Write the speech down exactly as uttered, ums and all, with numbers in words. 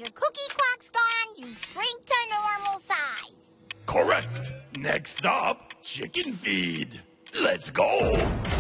your cookie clock's gone, you shrink to normal size. Correct. Next stop, chicken feed. Let's go.